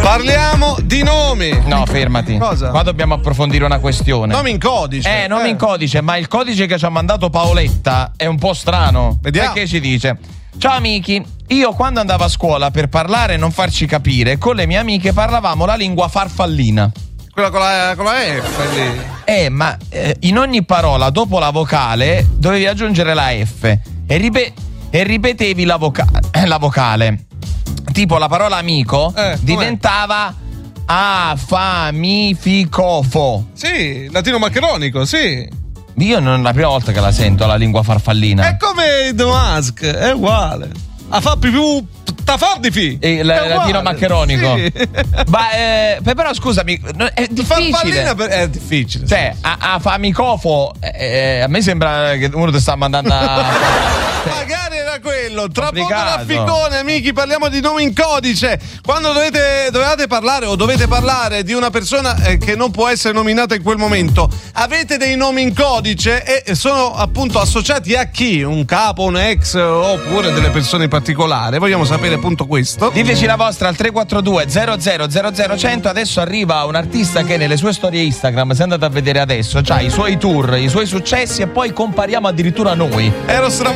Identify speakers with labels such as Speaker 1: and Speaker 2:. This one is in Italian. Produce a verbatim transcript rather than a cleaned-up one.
Speaker 1: Parliamo di nomi.
Speaker 2: No, fermati.
Speaker 1: Cosa?
Speaker 2: Qua dobbiamo approfondire una questione.
Speaker 1: Nomi in codice.
Speaker 2: Eh, nomi
Speaker 1: eh.
Speaker 2: in codice, ma il codice che ci ha mandato Paoletta è un po' strano.
Speaker 1: Vediamo.
Speaker 2: Perché ci dice: ciao amici, io quando andavo a scuola per parlare e non farci capire, con le mie amiche parlavamo la lingua farfallina.
Speaker 1: Quella con la, con la F lì.
Speaker 2: Eh, ma eh, in ogni parola dopo la vocale dovevi aggiungere la F e, ripe- e ripetevi la, voca- la vocale. Tipo la parola amico
Speaker 1: Eh,
Speaker 2: diventava afamificofo.
Speaker 1: Sì, latino maccheronico, sì.
Speaker 2: Io non è la prima volta che la sento la lingua farfallina.
Speaker 1: È come The Mask, è uguale. A fa più tafardifi.
Speaker 2: E l-
Speaker 1: È
Speaker 2: latino
Speaker 1: uguale.
Speaker 2: maccheronico.
Speaker 1: Sì.
Speaker 2: Ma eh, però scusami, no, è difficile.
Speaker 1: Farfallina per- è difficile. sì.
Speaker 2: Cioè, a, a famicofo, eh, a me sembra che uno ti sta mandando a.
Speaker 1: Magari era quello. Tra poco
Speaker 2: Complicato.
Speaker 1: rafficone, amici, parliamo di nomi in codice. Quando dovete, dovete parlare o dovete parlare di una persona eh, che non può essere nominata in quel momento, avete dei nomi in codice e sono appunto associati a chi? Un capo, un ex oppure delle persone in particolare. Vogliamo sapere appunto questo.
Speaker 2: Diteci la vostra al tre quattro due zero zero zero zero cento. Adesso arriva un artista che nelle sue storie Instagram, se andate a vedere adesso, c'ha i suoi tour, i suoi successi e poi compariamo addirittura noi.
Speaker 1: Eros Ramazzotti